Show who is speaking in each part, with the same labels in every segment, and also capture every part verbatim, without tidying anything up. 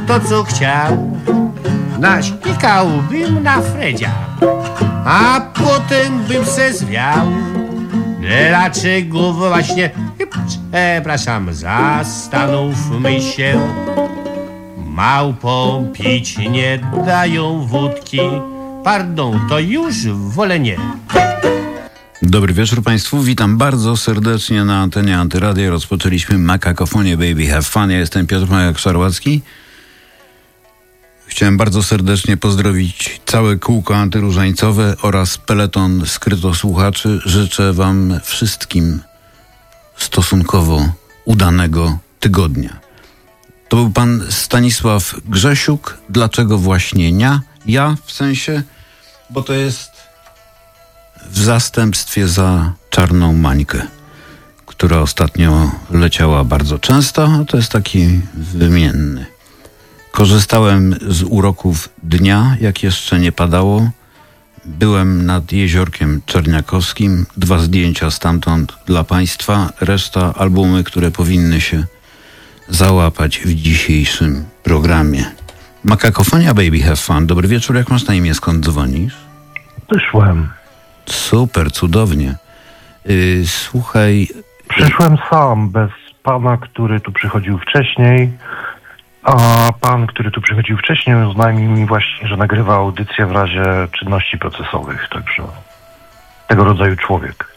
Speaker 1: to co chciał. Nasikałbym na Fredzia, a potem bym se zwiał. Dlaczego właśnie, przepraszam, zastanówmy się. Małpom pić nie dają wódki. Pardon, to już wolę nie.
Speaker 2: Dobry wieczór Państwu, witam bardzo serdecznie na antenie Antyradia. Rozpoczęliśmy Makakofonię Baby Have Fun. Ja jestem Piotr Majak-Szarłacki. Chciałem bardzo serdecznie pozdrowić całe kółko antyróżańcowe oraz peleton skrytosłuchaczy. Życzę Wam wszystkim stosunkowo udanego tygodnia. To był pan Stanisław Grzesiuk. Dlaczego właśnie nie? Ja w sensie, bo to jest w zastępstwie za Czarną Mańkę, która ostatnio leciała bardzo często. To jest taki wymienny. Korzystałem z uroków dnia, jak jeszcze nie padało. Byłem nad Jeziorkiem Czerniakowskim. Dwa zdjęcia stamtąd dla Państwa. Reszta albumy, które powinny się załapać w dzisiejszym programie. Makakofonia Baby Have Fun. Dobry wieczór, jak masz na imię, skąd dzwonisz?
Speaker 3: Przyszłem.
Speaker 2: Super, cudownie. Yy, słuchaj...
Speaker 3: Przyszłem sam, bez pana, który tu przychodził wcześniej, a pan, który tu przychodził wcześniej, oznajmił mi właśnie, że nagrywa audycję w razie czynności procesowych, także tego rodzaju człowiek.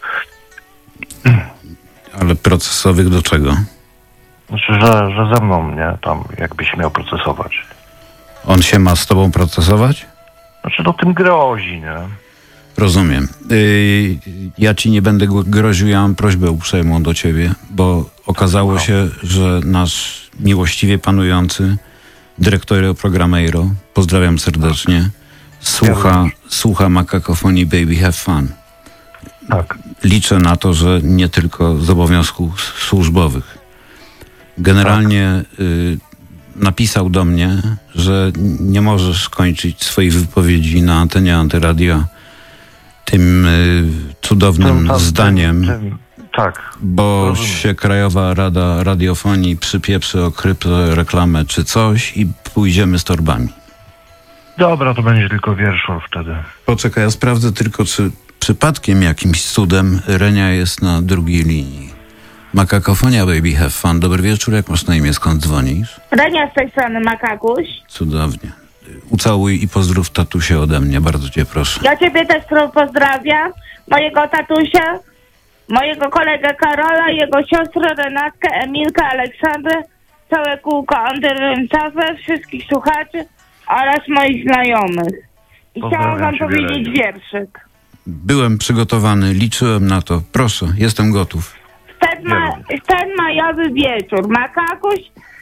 Speaker 2: Ale procesowych do czego?
Speaker 3: Znaczy, że, że ze mną, nie? Tam jakbyś miał procesować.
Speaker 2: On się ma z tobą procesować?
Speaker 3: Znaczy, to tym grozi, nie?
Speaker 2: Rozumiem. Yy, ja ci nie będę groził, ja mam prośbę uprzejmą do ciebie, bo okazało
Speaker 3: no.
Speaker 2: się, że nasz miłościwie panujący dyrektor Programeiro, pozdrawiam serdecznie, słucha, słucha Makakofonii Baby Have Fun.
Speaker 3: Tak.
Speaker 2: Liczę na to, że nie tylko z obowiązków służbowych. Generalnie tak. y, napisał do mnie, że nie możesz kończyć swojej wypowiedzi na antenie Antyradia tym y, cudownym
Speaker 3: tym, tam,
Speaker 2: zdaniem,
Speaker 3: tym, tym, tak,
Speaker 2: bo
Speaker 3: rozumiem.
Speaker 2: się Krajowa Rada Radiofonii przypieprzy o kryptoreklamę czy coś i pójdziemy z torbami.
Speaker 3: Dobra, to będzie tylko wierszol wtedy.
Speaker 2: Poczekaj, ja sprawdzę tylko, czy przypadkiem jakimś cudem Renia jest na drugiej linii. Makakofonia Baby Have Fun. Dobry wieczór, jak masz na imię, skąd dzwonisz?
Speaker 4: Renia z tej strony, Makakuś.
Speaker 2: Cudownie. Ucałuj i pozdrów tatusia ode mnie, bardzo cię proszę.
Speaker 4: Ja ciebie też pozdrawiam, mojego tatusia, mojego kolegę Karola, jego siostrę Renatkę, Emilkę, Aleksandrę, całe kółko antyryncowe, wszystkich słuchaczy oraz moich znajomych. I chciałam wam powiedzieć Reniu. Wierszyk.
Speaker 2: Byłem przygotowany, liczyłem na to. Proszę, jestem gotów.
Speaker 4: Ten, ma, ten majowy wieczór Makakuś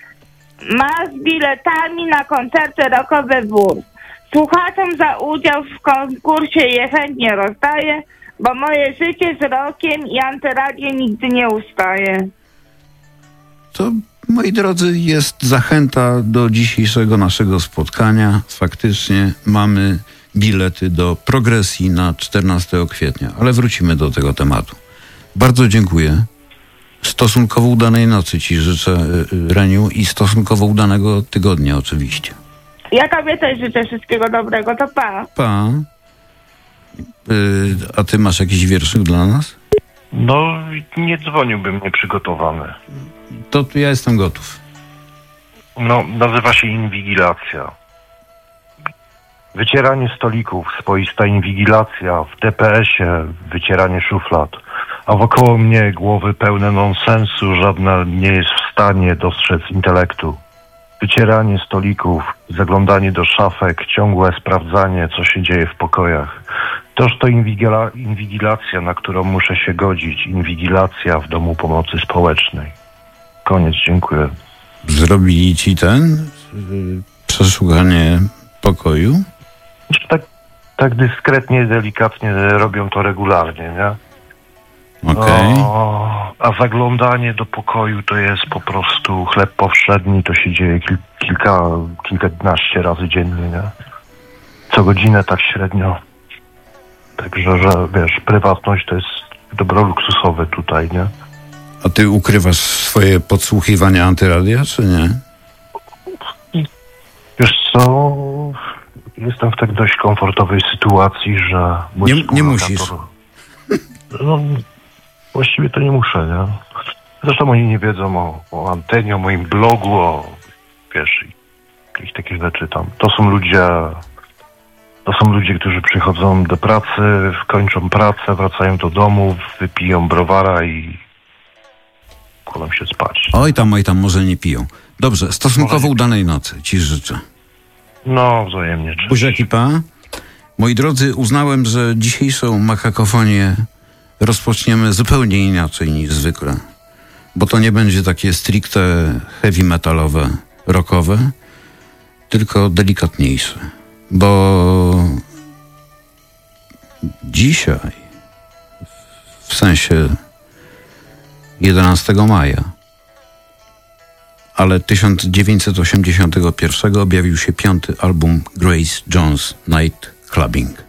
Speaker 4: ma z biletami na koncerty rockowe wór. Słuchaczom za udział w konkursie je chętnie rozdaję, bo moje życie z rockiem i Antyradio nigdy nie ustaje.
Speaker 2: To, moi drodzy, jest zachęta do dzisiejszego naszego spotkania. Faktycznie mamy bilety do Progresji na czternastego kwietnia, ale wrócimy do tego tematu. Bardzo dziękuję. Stosunkowo udanej nocy ci życzę, Reniu, i stosunkowo udanego tygodnia oczywiście.
Speaker 4: Ja tobie też życzę wszystkiego dobrego, to pa.
Speaker 2: Pa. Yy, a ty masz jakiś wierszyk dla nas?
Speaker 3: No, nie dzwoniłbym nieprzygotowany.
Speaker 2: To ja jestem gotów.
Speaker 3: No, nazywa się inwigilacja. Wycieranie stolików, swoista inwigilacja, w D P S-ie wycieranie szuflad, a wokoło mnie głowy pełne nonsensu, żadna nie jest w stanie dostrzec intelektu. Wycieranie stolików, zaglądanie do szafek, ciągłe sprawdzanie, co się dzieje w pokojach. Toż to inwigila- inwigilacja, na którą muszę się godzić. Inwigilacja w domu pomocy społecznej. Koniec, dziękuję.
Speaker 2: Zrobili ci ten yy, przeszukanie pokoju?
Speaker 3: Tak, tak dyskretnie, delikatnie robią to regularnie, nie?
Speaker 2: Okej.
Speaker 3: O, a zaglądanie do pokoju to jest po prostu chleb powszedni, to się dzieje kil, kilka, kilkanaście razy dziennie, nie? Co godzinę tak średnio. Także, że wiesz, prywatność to jest dobro luksusowe tutaj, nie?
Speaker 2: A ty ukrywasz swoje podsłuchiwania Antyradia, czy nie?
Speaker 3: Wiesz co, jestem w tak dość komfortowej sytuacji, że... mój
Speaker 2: Nie, nie musisz.
Speaker 3: No, właściwie to nie muszę, nie? Zresztą oni nie wiedzą o, o antenie, o moim blogu, o, wiesz, jakieś takie rzeczy tam. To są ludzie, to są ludzie, którzy przychodzą do pracy, kończą pracę, wracają do domu, wypiją browara i kładą się spać.
Speaker 2: Oj tam, oj tam, może nie piją. Dobrze, stosunkowo udanej nocy ci życzę.
Speaker 3: No, wzajemnie. Cześć.
Speaker 2: Buziaki pa. Moi drodzy, uznałem, że dzisiejszą makakofonię rozpoczniemy zupełnie inaczej niż zwykle. Bo to nie będzie takie stricte heavy metalowe, rockowe, tylko delikatniejsze. Bo dzisiaj, w sensie jedenastego maja, ale tysiąc dziewięćset osiemdziesiątego pierwszego objawił się piąty album Grace Jones Night Clubbing.